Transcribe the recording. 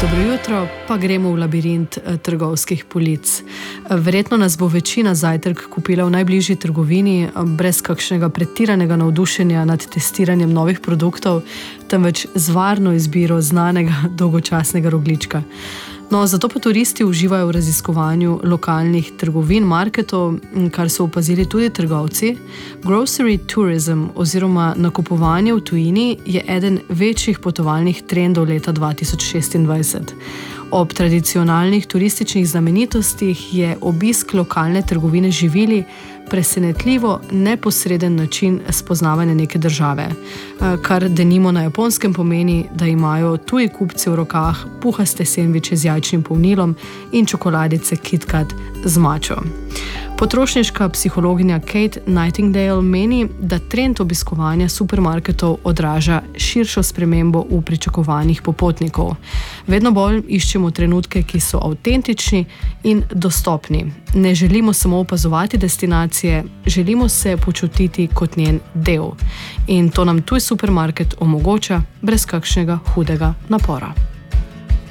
Dobro jutro, pa gremo v labirint trgovskih polic. Verjetno nas bo večina zajtrk kupila v najbližji trgovini, brez kakšnega pretiranega navdušenja nad testiranjem novih produktov, temveč z varno izbiro znanega dolgočasnega rogljička. No, zato pa turisti uživajo v raziskovanju lokalnih trgovin, marketov, kar so opazili tudi trgovci. Grocery tourism oziroma nakupovanje v tujini je eden večjih potovalnih trendov leta 2026. Ob tradicionalnih turističnih znamenitostih je obisk lokalne trgovine z živili presenetljivo neposreden način spoznavanja neke države, kar denimo na Japonskem pomeni, da imajo tuji kupci v rokah puhaste sendviče z jajčnim polnilom in čokoladice KitKat z mačo. Potrošniška psihologinja Kate Nightingale meni, da trend obiskovanja supermarketov odraža širšo spremembo v pričakovanjih popotnikov. Vedno bolj iščemo trenutke, ki so avtentični in dostopni. Ne želimo samo opazovati destinacije, želimo se počutiti kot njen del. In to nam tuj supermarket omogoča brez kakšnega hudega napora.